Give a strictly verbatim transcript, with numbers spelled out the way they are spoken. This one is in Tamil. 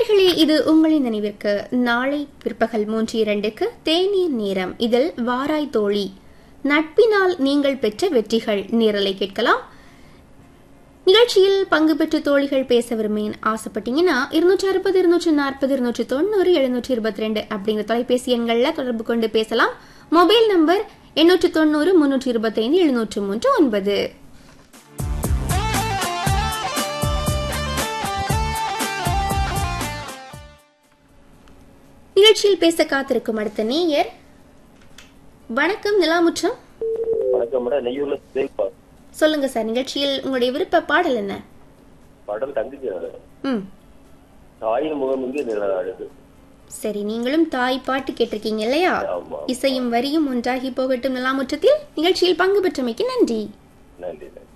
நேயர்களே, இது உங்களின் நினைவிற்கு நாளை பிற்பகல் மூன்று இரண்டுக்கு தேநீர் நேரம். இதில் வாராய் தோழி, நட்பினால் நீங்கள் பெற்ற வெற்றிகள் நேரலை கேட்கலாம். நிகழ்ச்சியில் பங்கு பெற்று தோழிகள் பேச விரும்பின் ஆசைப்பட்டீங்கன்னா இருநூற்றி அறுபது இருநூற்றி நாற்பது இருநூற்றி தொண்ணூறு எழுநூற்றி இருபத்தி ரெண்டு அப்படிங்கிற தொலைபேசி எண்களில் தொடர்பு கொண்டு பேசலாம். மொபைல் நம்பர் எண்ணூற்று தொண்ணூறு முன்னூற்றி இருபத்தி ஐந்து எழுநூற்று மூன்று ஒன்பது. நிகழ்ச்சியில் பேச காத்திருக்கும் அடுத்த நேயர். வணக்கம் நிலாமுற்றம். வணக்கம் மேடம், நெய்யூர்ல தேவா. சொல்லுங்க சார், நிகழ்ச்சியில் உங்களுடைய விருப்ப பாடல் என்ன? பாடல் தங்கச்சி ம் தாயின் முகம் இங்கே நிழலாடுது. சரி, நீங்களும் தாய் பாட்டு கேட்டிருக்கீங்க இல்லையா? இசையும் வரியும் ஒன்றாகி போகட்டும் நிலாமுற்றத்தில். நிகழ்ச்சியில் பங்கு பெற்றமைக்கு நன்றி. நன்றி.